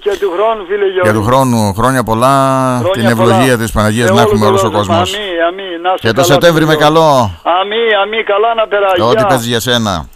Και του χρόνου, φίλε Γιώργο. Για του χρόνου, χρόνια πολλά. Την ευλογία της Παναγίας να έχουμε όλος ο κόσμος. Αμήν, αμήν. Και το Σεπτέμβρη με καλό. Αμήν, αμήν, καλά να περάσει. Ό,τι παίζει για σένα.